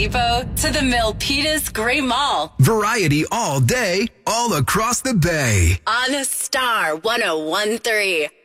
Depot to the Milpitas Great Mall. Variety all day, all across the bay. On Star 101.3.